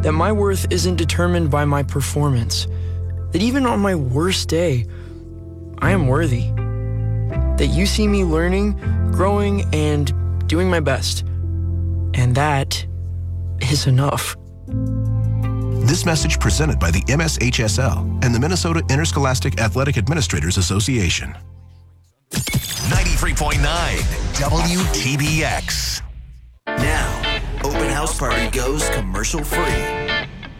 that my worth isn't determined by my performance, that even on my worst day, I am worthy, that you see me learning, growing, and doing my best, and that is enough. This message presented by the MSHSL and the Minnesota Interscholastic Athletic Administrators Association. 93.9 WTBX. Now, Open House Party goes commercial free.